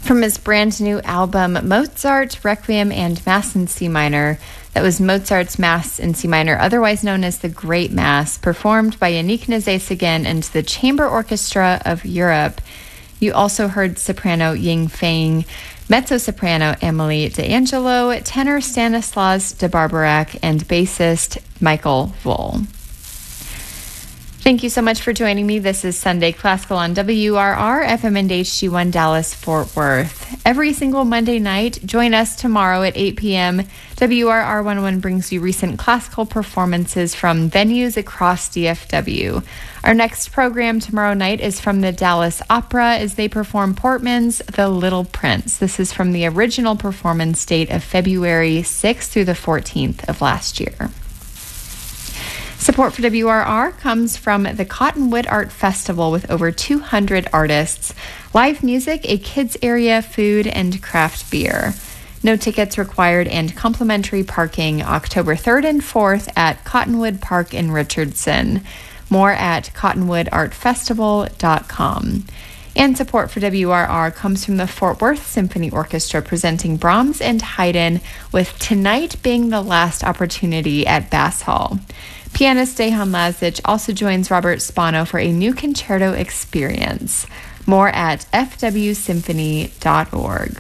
From his brand new album, Mozart, Requiem, and Mass in C minor. That was Mozart's Mass in C minor, otherwise known as the Great Mass, performed by Yannick Nézet-Séguin and the Chamber Orchestra of Europe. You also heard soprano Ying Feng, mezzo-soprano Emily D'Angelo, tenor Stanislas de Barbarac, and bassist Michael Voll. Thank you so much for joining me. This is Sunday Classical on WRR, FM and HD1 Dallas, Fort Worth. Every single Monday night, join us tomorrow at 8 p.m. WRR 101 brings you recent classical performances from venues across DFW. Our next program tomorrow night is from the Dallas Opera as they perform Portman's The Little Prince. This is from the original performance date of February 6th through the 14th of last year. Support for WRR comes from the Cottonwood Art Festival with over 200 artists, live music, a kids area, food, and craft beer. No tickets required and complimentary parking October 3rd and 4th at Cottonwood Park in Richardson. More at cottonwoodartfestival.com. And support for WRR comes from the Fort Worth Symphony Orchestra presenting Brahms and Haydn, with tonight being the last opportunity at Bass Hall. Pianist Dejan Lazic also joins Robert Spano for a new concerto experience. More at fwsymphony.org.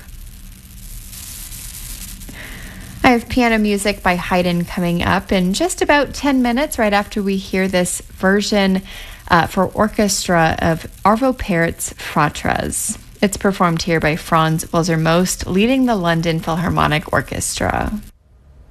I have piano music by Haydn coming up in just about 10 minutes, right after we hear this version for orchestra of Arvo Pärt's Fratras. It's performed here by Franz Wilsermost, leading the London Philharmonic Orchestra.